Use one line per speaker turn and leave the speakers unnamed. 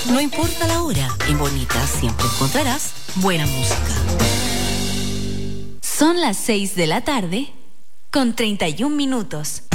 No importa la hora, en Bonita siempre encontrarás buena música.
Son las 6 de la tarde con 31 minutos.